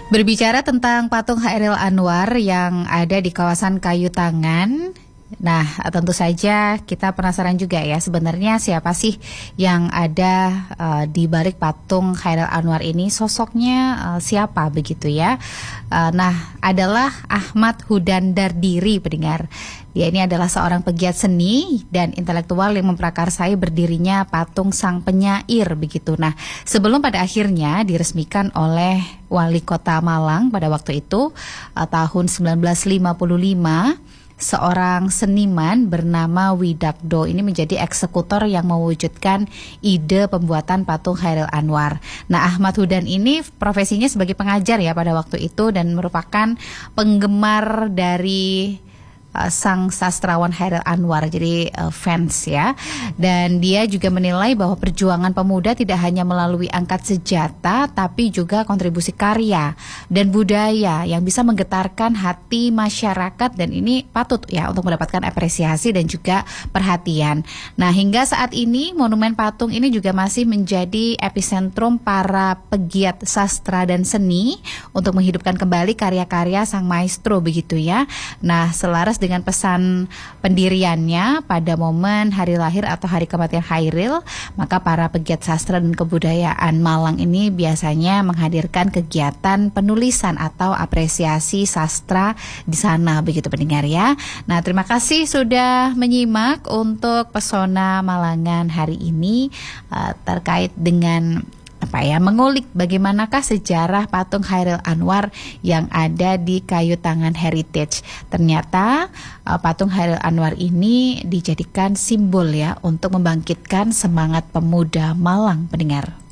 Berbicara tentang patung Chairil Anwar yang ada di kawasan Kayu Tangan, nah tentu saja kita penasaran juga ya sebenarnya siapa sih yang ada di balik patung Chairil Anwar ini, sosoknya siapa begitu ya. Nah adalah Ahmad Hudan Dardiri pendengar. Dia ini adalah seorang pegiat seni dan intelektual yang memprakarsai berdirinya patung sang penyair begitu. Nah, sebelum pada akhirnya diresmikan oleh Wali Kota Malang pada waktu itu tahun 1955, seorang seniman bernama Widakdo ini menjadi eksekutor yang mewujudkan ide pembuatan patung Chairil Anwar. Nah, Ahmad Hudan ini profesinya sebagai pengajar ya pada waktu itu dan merupakan penggemar dari sang sastrawan Chairil Anwar, jadi fans ya. Dan dia juga menilai bahwa perjuangan pemuda tidak hanya melalui angkat senjata, tapi juga kontribusi karya dan budaya yang bisa menggetarkan hati masyarakat, dan ini patut ya untuk mendapatkan apresiasi dan juga perhatian. Nah, hingga saat ini monumen patung ini juga masih menjadi epicentrum para pegiat sastra dan seni untuk menghidupkan kembali karya-karya sang maestro begitu ya. Nah, selaras dengan pesan pendiriannya pada momen hari lahir atau hari kematian Chairil, maka para pegiat sastra dan kebudayaan Malang ini biasanya menghadirkan kegiatan penulisan atau apresiasi sastra di sana begitu pendengar ya. Nah, terima kasih sudah menyimak untuk Pesona Malangan hari ini terkait dengan mengulik bagaimanakah sejarah patung Chairil Anwar yang ada di Kayu Tangan Heritage. Ternyata patung Chairil Anwar ini dijadikan simbol ya untuk membangkitkan semangat pemuda Malang pendengar.